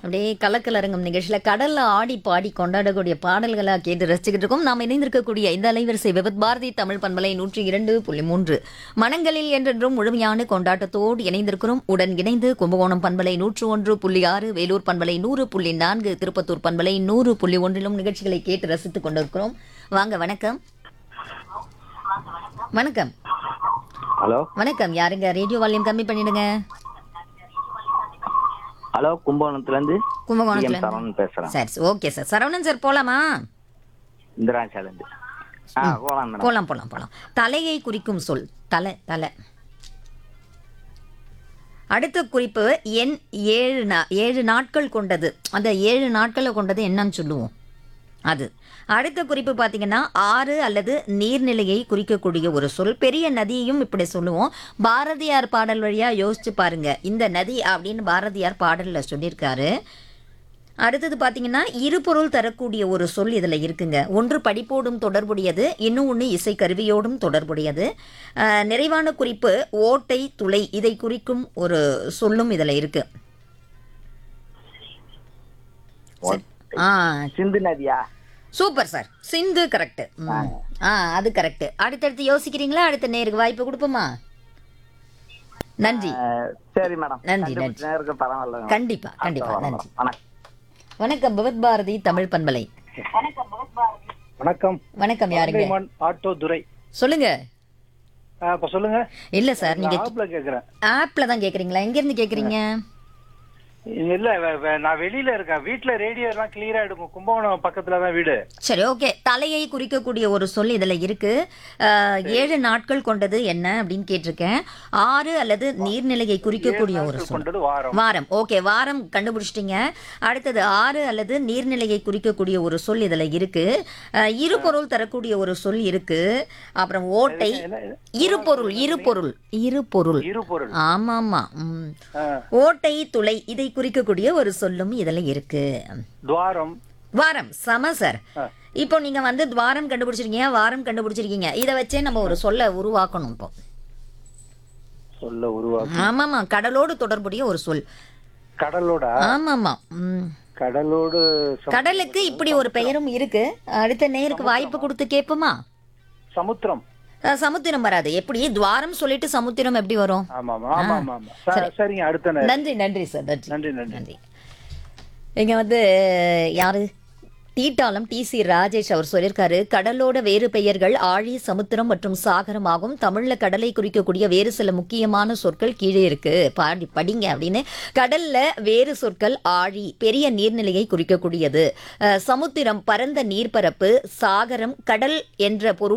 அப்படியே கலக்கலரங்கம் நிகழ்ச்சியில் கடல்ல ஆடி பாடி கொண்டாடக்கூடிய பாடல்களாக கேட்டு ரசிச்சுக்கிட்டு இருக்கோம். நாம் இணைந்திருக்கக்கூடிய இந்த அலைவரிசை விபத் பாரதி தமிழ் பண்பலை 102.3 மனங்களில் என்றென்றும் முழுமையான கொண்டாட்டத்தோடு இணைந்திருக்கிறோம். உடன் இணைந்து கும்பகோணம் பண்பலை 101.6, வேலூர் பண்பலை 100.4, திருப்பத்தூர் பண்பலை 100.1 நிகழ்ச்சிகளை கேட்டு ரசித்துக் கொண்டிருக்கிறோம். வாங்க, வணக்கம். வணக்கம். ஹலோ வணக்கம். யாருங்க? ரேடியோ வால்யூம் கம்மி பண்ணிடுங்க. ஹலோ கும்பகோணத்துல இருந்து கும்பகோணத்துல சரவணன் பேசுறேன். சரி, ஓகே சார். சரவணன் சார், போலாமா? இந்திராஞ்சால இருந்து போலாம் மேடம். போலாம் போலாம் போலாம். தலையை குறிக்கும் சொல் தலை. தலை. அடுத்த குறிப்பு எண் 7 நாட்கள் கொண்டது. அந்த 7 நாட்களை கொண்டது என்னன்னு சொல்லுவோம் அது. அடுத்த குறிப்பு பார்த்தீங்கன்னா 6 அல்லது நீர்நிலையை குறிக்கக்கூடிய ஒரு சொல். பெரிய நதியையும் இப்படி சொல்லுவோம். பாரதியார் பாடல் வழியாக யோசிச்சு பாருங்க. இந்த நதி அப்படின்னு பாரதியார் பாடலில் சொல்லியிருக்காரு. அடுத்தது பார்த்தீங்கன்னா இருபொருள் தரக்கூடிய ஒரு சொல் இதில் இருக்குங்க. ஒன்று படிப்போடும் தொடர்புடையது, இன்னும் ஒன்று இசைக்கருவியோடும் தொடர்புடையது. நிறைவான குறிப்பு ஓட்டை, துளை, இதை குறிக்கும் ஒரு சொல்லும் இதில் இருக்கு. சிந்து நதியா? சூப்பர் சார், சிந்து கரெக்ட். அது கரெக்ட். அடுத்தடுத்து யோசிக்கிறீங்களா? அடுத்த நேருக்கு வாய்ப்பு கொடுப்போமா? நன்றி. சரி மேடம். நன்றி நன்றி. பரவாயில்ல. கண்டிப்பா கண்டிப்பா. நன்றி. வணக்கம். வணக்கம். விபத் பாரதி தமிழ் பண்பலை. வணக்கம். வணக்கம். யாருங்க? ஆட்டோ துரை. சொல்லுங்க. இப்ப சொல்லுங்க. இல்ல சார், நீங்க ஆப்ல கேக்குறேன். ஆப்ல தான் கேக்குறீங்களா? எங்க இருந்து கேக்குறீங்க? இல்ல நான் வெளியில இருக்கேன். வீட்டுல ரேடியோ எல்லாம் கிளியரா எடுக்கும். கும்பகோணம் பக்கத்துல தான் வீடு. சரி, ஓகே. தலையை குறிக்கக்கூடிய ஒரு சொல் இதுல இருக்கு. 7 நாட்கள் கொண்டது என்ன அப்படின்னு கேட்டிருக்கேன். 6 அல்லது நீர்நிலையை குறிக்கக்கூடிய ஒரு சொல். கொண்டது வாரம். வாரம். ஓகே, வாரம் கண்டுபிடிச்சிட்டீங்க. அடுத்தது 6 அல்லது நீர்நிலையை குறிக்கக்கூடிய ஒரு சொல் இதுல இருக்கு. இருபொருள் தரக்கூடிய ஒரு சொல் இருக்கு. அப்புறம் ஓட்டை. இருபொருள். இருபொருள். இருபொருள். இருபொருள். ஆமா ஆமா. ஓட்டை, துளை, இதை குறிக்கக்கூடிய ஒரு சொல்லும் இதுல இருக்கு. துவாரம். வாரம். சம சார். இப்போ நீங்க வந்து துவாரம் கண்டுபிடிச்சிருக்கீங்க, வாரம் கண்டுபிடிச்சிருக்கீங்க. இதை வச்சே நம்ம ஒரு சொல்ல உருவாக்கணும் இப்போ. சொல்ல உருவாக்கும். ஆமாமா, கடலோடு தொடர்புடைய ஒரு சொல். கடலோட. ஆமாமா. கடலோடு. கடலுக்கு இப்படி ஒரு பெயரும் இருக்கு. அடுத்த நேருக்கு வாய்ப்பு கொடுத்து கேட்போமா? சமுத்திரம். சமுத்திரம் வராது. எப்படி துவாரம் சொல்லிட்டு சமுத்திரம் எப்படி வரும்? ஆமா ஆமா ஆமா. சரிங்க. அடுத்த நன்றி நன்றி சார். நன்றி நன்றி நன்றி. நன்றி. இங்க வந்து யாரு? தீட்டாளம் டி.சி. ராஜேஷ் அவர் சொல்லியிருக்காரு, கடலோட வேறு பெயர்கள் ஆழி, சமுத்திரம் மற்றும் சாகரம் ஆகும். தமிழ்ல கடலை குறிக்கக்கூடிய வேறு சில முக்கியமான சொற்கள் கீழே இருக்கு, படிங்க அப்படின்னு. கடல்ல வேறு சொற்கள் ஆழி, பெரிய நீர்நிலையை குறிக்கக்கூடியது. சமுத்திரம், பரந்த நீர்ப்பரப்பு. சாகரம், கடல் என்ற பொருள்